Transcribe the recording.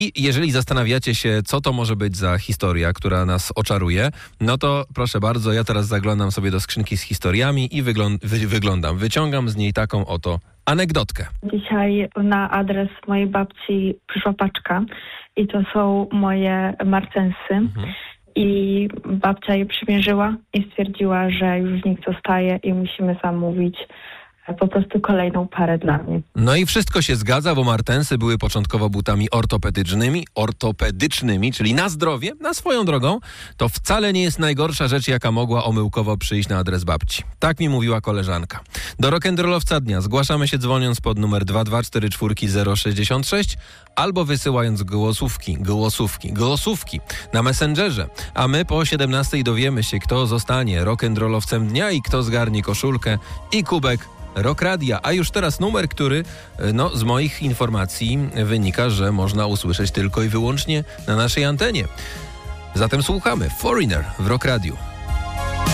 I jeżeli zastanawiacie się, co to może być za historia, która nas oczaruje, no to proszę bardzo, ja teraz zaglądam sobie do skrzynki z historiami i wyciągam z niej taką oto anegdotkę. Dzisiaj na adres mojej babci przyszła paczka i to są moje marcensy. I babcia je przymierzyła i stwierdziła, że już w nich zostaje i musimy zamówić po prostu kolejną parę dla mnie. No i wszystko się zgadza, bo martensy były początkowo butami ortopedycznymi, czyli na zdrowie, na swoją drogą. To wcale nie jest najgorsza rzecz, jaka mogła omyłkowo przyjść na adres babci. Tak mi mówiła koleżanka. Do rock'n'rollowca dnia zgłaszamy się dzwoniąc pod numer 2244066 albo wysyłając głosówki na Messengerze. A my po 17 dowiemy się, kto zostanie rock'n'rollowcem dnia i kto zgarnie koszulkę i kubek Rock Radia. A już teraz numer, który z moich informacji wynika, że można usłyszeć tylko i wyłącznie na naszej antenie. Zatem słuchamy Foreigner w Rock Radiu.